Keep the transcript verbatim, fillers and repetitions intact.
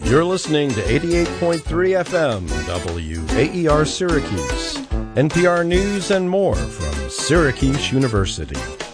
You're listening to eighty-eight point three F M W A E R Syracuse, N P R News and more from Syracuse University.